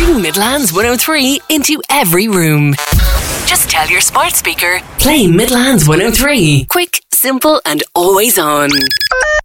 Bring Midlands 103 into every room. Just tell your smart speaker, play Midlands 103. Quick, simple and always on.